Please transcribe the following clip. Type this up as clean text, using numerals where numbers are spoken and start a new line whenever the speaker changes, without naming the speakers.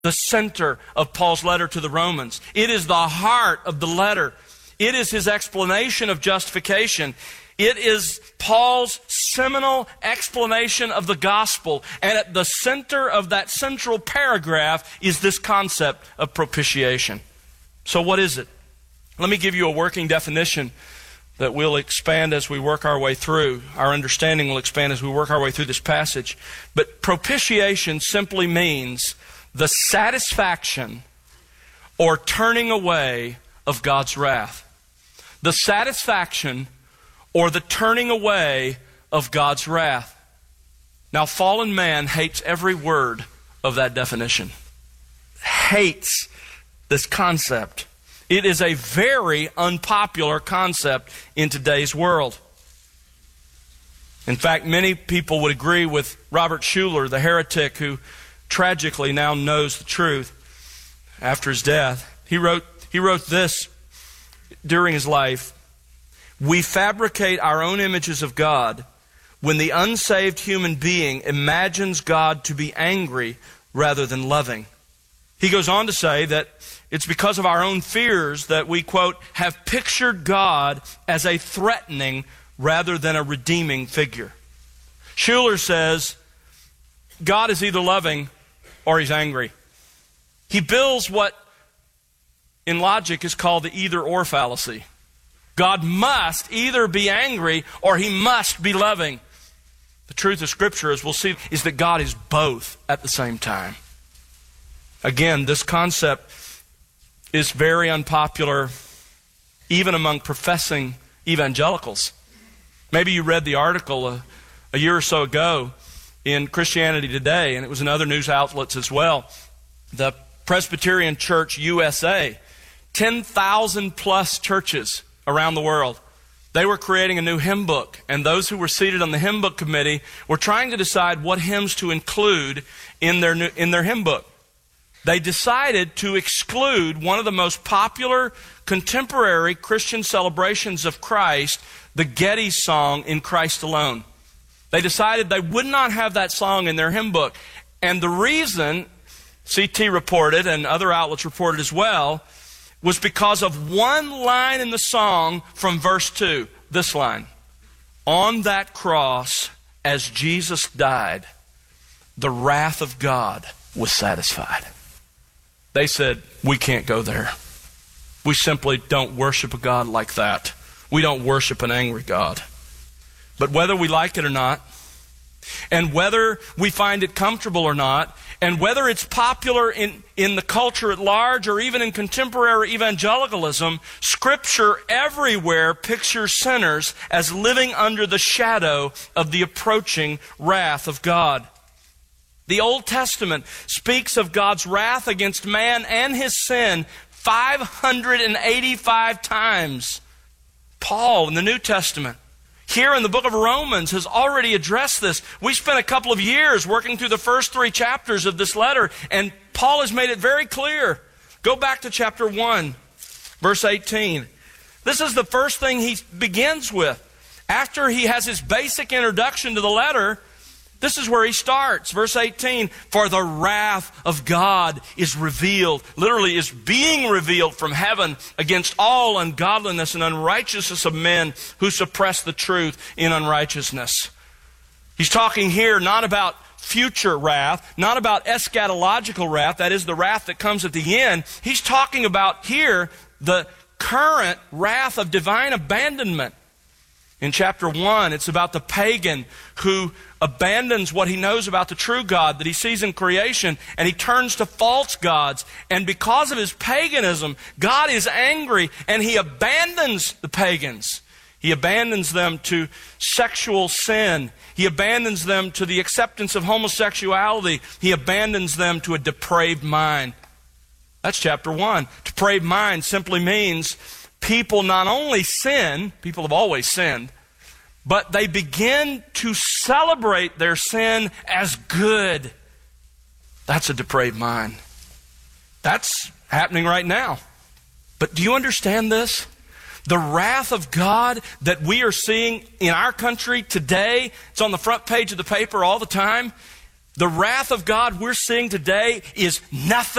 the center of Paul's letter to the Romans. It is the heart of the letter. It is his explanation of justification. It is Paul's seminal explanation of the gospel. And at the center of that central paragraph is this concept of propitiation. So what is it? Let me give you a working definition that will expand as we work our way through. Our understanding will expand as we work our way through this passage. But propitiation simply means the satisfaction or turning away of God's wrath. The satisfaction or the turning away of God's wrath. Now, fallen man hates every word of that definition. Hates this concept. It is a very unpopular concept in today's world. In fact, many people would agree with Robert Schuller, the heretic who tragically now knows the truth after his death. He wrote this during his life: "We fabricate our own images of God when the unsaved human being imagines God to be angry rather than loving." He goes on to say that it's because of our own fears that we, quote, have pictured God as a threatening rather than a redeeming figure. Schuller says God is either loving or he's angry. He builds what in logic is called the either-or fallacy. God must either be angry or he must be loving. The truth of Scripture, as we'll see, is that God is both at the same time. Again, this concept is very unpopular even among professing evangelicals. Maybe you read the article a year or so ago in Christianity Today, and it was in other news outlets as well. The Presbyterian Church USA, 10,000 plus churches around the world, they were creating a new hymn book, and those who were seated on the hymn book committee were trying to decide what hymns to include in their hymn book. They decided to exclude one of the most popular contemporary Christian celebrations of Christ, the Getty song, In Christ Alone. They decided they would not have that song in their hymn book. And the reason, CT reported and other outlets reported as well, was because of one line in the song from verse 2. This line: "On that cross, as Jesus died, the wrath of God was satisfied." They said, we can't go there. We simply don't worship a God like that. We don't worship an angry God. But whether we like it or not, and whether we find it comfortable or not, and whether it's popular in the culture at large or even in contemporary evangelicalism, Scripture everywhere pictures sinners as living under the shadow of the approaching wrath of God. The Old Testament speaks of God's wrath against man and his sin 585 times. Paul in the New Testament, here in the book of Romans, has already addressed this. We spent a couple of years working through the first 3 chapters of this letter, and Paul has made it very clear. Go back to chapter 1, verse 18. This is the first thing he begins with. After he has his basic introduction to the letter, this is where he starts. Verse 18, "For the wrath of God is revealed," literally is being revealed from heaven, "against all ungodliness and unrighteousness of men who suppress the truth in unrighteousness." He's talking here not about future wrath, not about eschatological wrath, that is the wrath that comes at the end. He's talking about here the current wrath of divine abandonment. In chapter 1, it's about the pagan who abandons what he knows about the true God that he sees in creation, and he turns to false gods. And because of his paganism, God is angry, and he abandons the pagans. He abandons them to sexual sin. He abandons them to the acceptance of homosexuality. He abandons them to a depraved mind. That's chapter 1. Depraved mind simply means people not only sin, people have always sinned, but they begin to celebrate their sin as good. That's a depraved mind. That's happening right now. But do you understand this? The wrath of God that we are seeing in our country today, it's on the front page of the paper all the time. The wrath of God we're seeing today is nothing